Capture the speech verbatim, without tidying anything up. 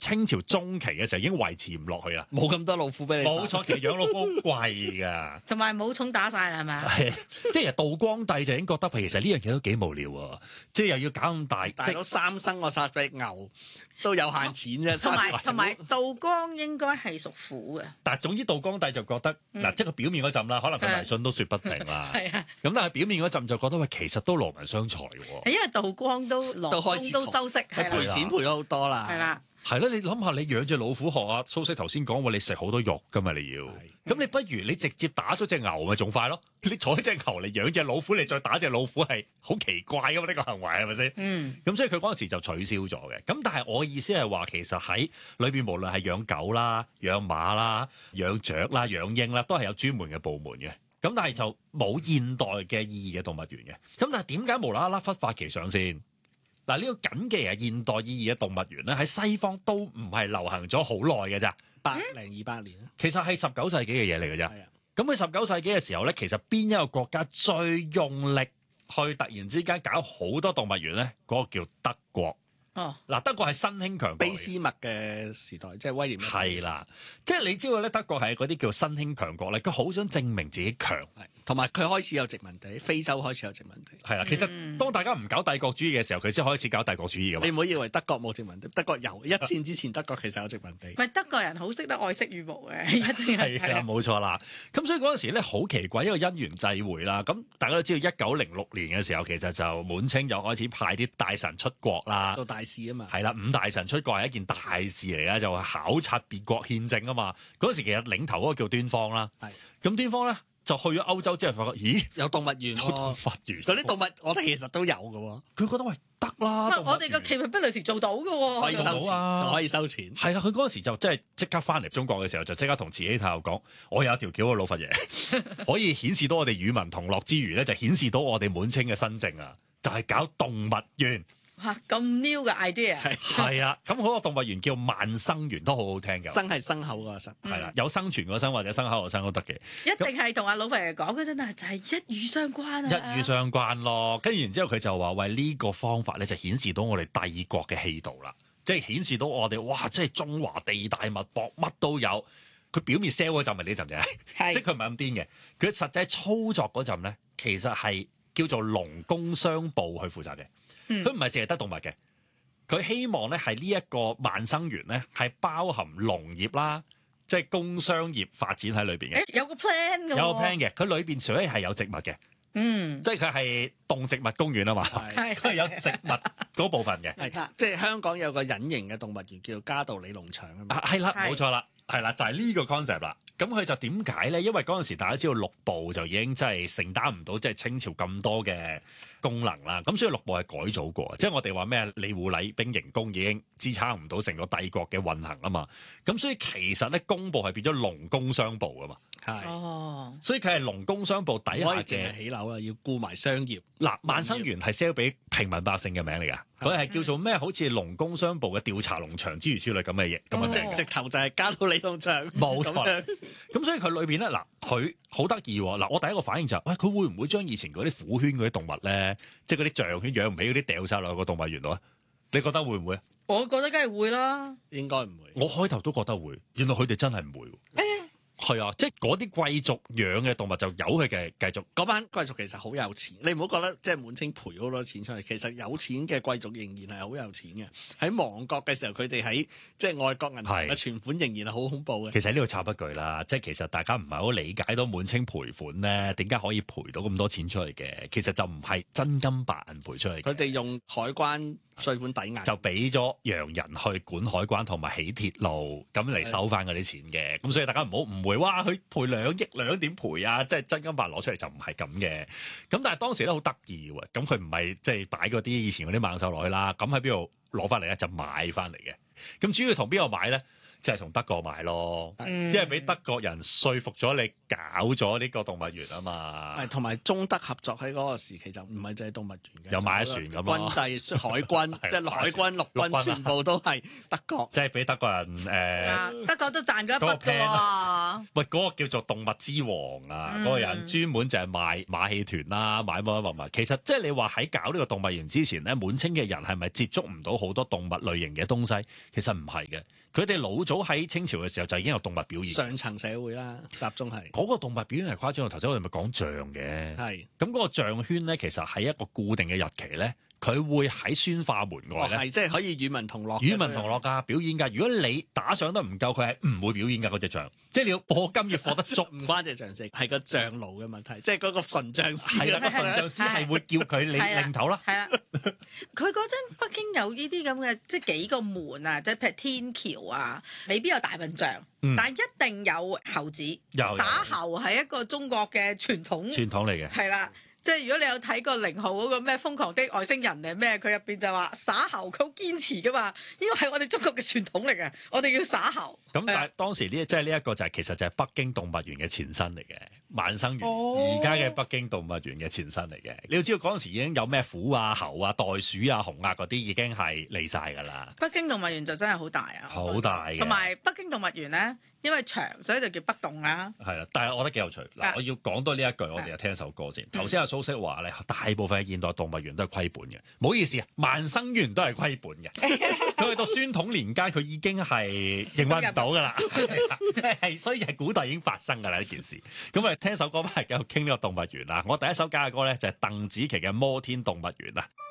清朝中期嘅時候已經維持唔落去啦。 冇咁多老虎俾你。 冇錯，其實養老虎好貴㗎。 同埋冇重打晒啦，係咪啊？ 係，即係道光帝就已經覺得其實呢樣嘢都幾無聊喎，即係又要搞咁大， 大佬三生我殺隻牛都有限錢啫。 同埋同埋道光應該係屬虎嘅。 但係總之道光帝就覺得嗱、嗯，即係佢表面嗰陣啦，可能佢迷信都説不定啦。 係啊， 咁但係表面嗰陣就覺得喂，其實都勞民傷財喎。 係因為道光都落都開始都收息， 佢賠錢賠咗好多啦。 係啦。 係咯，你諗下，你養隻老虎學啊，蘇軾頭先講話，你食好多肉噶嘛，你要，咁你不如你直接打咗隻牛咪仲快咯？你宰隻牛嚟養隻老虎，你再打隻老虎係好奇怪噶嘛？呢個行為係咪先？嗯。咁所以佢嗰陣時就取消咗嘅。咁但係我意思係話，其實喺裏邊無論係養狗啦、養馬啦、養雀啦、養鷹啦，都係有專門嘅部門嘅。咁但係就冇現代嘅意義嘅動物園嘅。咁但係點解無啦啦忽發奇想先？嗱，呢個緊記係現代意義嘅動物園咧，喺西方都唔係流行咗好耐嘅咋， 百零二百年啊。 其實係十九世紀嘅嘢嚟嘅啫。咁喺十九世紀嘅時候咧，其實邊一個國家最用力去突然之間搞好多動物園咧？嗰、嗰個叫德國。哦，嗱，德國係新興強國。 俾斯麥嘅時代，即係威廉。 係啦，即係你知道咧，德國係嗰啲叫新興強國咧，佢好想證明自己強， 同埋佢開始有殖民地，非洲開始有殖民地。 係啦，其實當大家唔搞帝國主義嘅時候，佢先開始搞帝國主義㗎嘛。 你唔好以為德國冇殖民地，德國有一戰之前，德國其實有殖民地。 唔係德國人好識得愛惜羽毛嘅，一定係係啦，冇錯啦。咁所以嗰陣時咧好奇怪，一個因緣際會啦。咁大家都知道，一九零六年嘅時候，其實就滿清就開始派啲大臣出國啦， 做大事啊嘛。 係啦，五大臣出國係一件大事嚟啦，就考察別國憲政啊嘛。嗰陣時其實領頭嗰個叫端方啦，係咁端方咧就去咗歐洲之後，發覺咦有動物園， 有動物園嗰啲動物我哋其實都有嘅。 佢覺得喂得啦， 我哋個 capability 做到嘅， 可以收錢啊，仲可以收錢。 係啦，佢嗰陣時就即係即刻翻嚟中國嘅時候，就即刻同慈禧太后講：我有一條橋啊，老佛爺可以顯示到我哋與民同樂之餘咧，就顯示到我哋滿清嘅新政啊，就係搞動物園。 哇！咁 new 嘅 idea 係啊，咁好個動物園叫萬生園都好好聽嘅， 生係生口個生， 係啦，有生存個生或者生口個生都得嘅。 一定係同阿老佛爺講嗰陣啊，就係一語相關啊， 一語相關咯。跟住然之後佢就話：喂，呢個方法咧就顯示到我哋帝國嘅氣度啦，即係顯示到我哋哇，即係中華地大物博，乜都有。佢表面 sell 嗰陣咪呢陣啫，即係佢唔係咁癲嘅。佢實際操作嗰陣咧，其實係叫做農工商部去負責嘅。佢唔係淨係得動物嘅，佢希望咧係呢一個萬生園咧係包含農業啦，即係工商業發展喺裏邊嘅。 有個 plan 嘅， 有個 plan 嘅，佢裏邊除咗係有植物嘅，嗯，即係佢係動植物公園啊嘛，佢係有植物嗰部分嘅， 係即係香港有個隱形嘅動物園叫嘉道理農場啊嘛， 係啦，冇錯啦，係啦，就係呢個 concept 啦。咁佢就點解咧？因為嗰陣時大家知道六部就已經真係承擔唔到即係清朝咁多嘅功能啦。咁所以六部係改組過，即係我哋話咩吏戶禮兵刑工已經支撐唔到成個帝國嘅運行啊嘛。咁所以其實咧工部係變咗農工商部噶嘛。 係哦， 所以佢係農工商部底下嘅起樓啊，要顧埋商業。 嗱，萬生園係 sell 俾平民百姓嘅名嚟㗎。佢係叫做咩？好似農工商部嘅調查農場之如此類咁嘅嘢，咁啊直直頭就係嘉道理農場， 冇錯。咁所以佢裏邊咧，嗱，佢好得意喎。嗱，我第一個反應就係、是，喂，佢會唔會將以前嗰啲虎圈嗰啲動物咧，即係嗰啲象圈養唔起嗰啲掉晒落個動物園度啊？你覺得會唔會？ 我覺得梗係會啦， 應該唔會。 我開頭都覺得會，原來佢哋真係唔會。哎係啊，即係嗰啲貴族養嘅動物就由佢嘅繼續。 嗰班貴族其實好有錢，你唔好覺得即係滿清賠好多錢出嚟，其實有錢嘅貴族仍然係好有錢嘅。喺亡國嘅時候，佢哋喺即係外國銀行嘅存款仍然係好恐怖嘅。 其實呢度插一句啦，即係其實大家唔係好理解到滿清賠款咧，點解可以賠到咁多錢出嚟嘅？其實就唔係真金白銀賠出嚟。 佢哋用海關稅款抵押， 就俾咗洋人去管海關同埋起鐵路，咁嚟收翻嗰啲錢嘅。咁所以大家唔好誤會，哇！佢賠兩億兩點賠啊，即係真金白攞出嚟就唔係咁嘅。咁但係當時咧好得意喎，咁佢唔係即係擺嗰啲以前嗰啲猛獸落去啦，咁喺邊度攞翻嚟咧？就買翻嚟嘅。咁主要同邊個買咧？ 即係同德國買咯， 嗯因為俾德國人說服咗你搞咗呢個動物園啊嘛。 係同埋中德合作喺嗰個時期就唔係淨係動物園嘅， 有買船咁咯軍製、海軍，即係海軍、陸陸軍啊軍，全部都係德國。 即係俾德國人誒。 啊德國都賺咗一筆嗰個㗎 plan 喎。 喂，嗰、個叫做動物之王啊！嗰、 嗯個人專門就係賣馬戲團啦，買乜乜乜物。其實即係你話喺搞呢個動物園之前咧，滿清嘅人係咪接觸唔到好多動物類型嘅東西？其實唔係嘅，佢哋老早喺清朝嘅時候就已經有動物表演。 上層社會啦，集中係嗰個動物表演係誇張到頭先，我哋咪講象嘅。 係咁嗰個象圈咧，其實係一個固定嘅日期咧，佢會喺宣化門外哦咧。 係即係可以與民同樂嘅， 與民同樂㗎，表演㗎。如果你打賞得唔夠，佢係唔會表演㗎嗰隻象。即係你要課金要課得足。 唔關隻象事，係個象奴嘅問題，即係嗰個馴象師係啦，個馴象師係會叫佢你係啦領頭啦。 係啦，佢嗰陣北京有呢啲咁嘅，即係幾個門啊，即係譬如天橋啊，未必有大笨象， 嗯但係一定有猴子。 有有耍猴係一個中國嘅傳統， 傳統嚟嘅。 係啦。即係如果你有睇過零號嗰個咩瘋狂的外星人定咩，佢入邊就話耍猴，佢好堅持噶嘛。呢個係我哋中國嘅傳統嚟嘅，我哋要耍猴。 咁但係當時呢，即係呢一個就係其實就係北京動物園嘅前身嚟嘅，萬生園哦而家嘅北京動物園嘅前身嚟嘅。你要知道嗰陣時已經有咩虎啊、猴啊、袋鼠啊、熊啊嗰啲已經係嚟晒㗎啦。 北京動物園就真係好大啊， 好大嘅同埋北京動物園咧，因為長，所以就叫北動啦。 係啦，但係我覺得幾有趣。嗱啊， 我要講多呢一句，我哋就聽一首歌先。頭先阿蘇軾話咧，大部分嘅現代動物園都係虧本嘅。唔好意思啊，萬生園都係虧本嘅。佢去到宣統年間，佢已經係營運唔到㗎啦。係，所以係古代已經發生㗎啦呢件事。咁我哋聽首歌翻嚟繼續傾呢個動物園啦。我第一首揀嘅歌咧就係鄧紫棋嘅《摩天動物園》啊。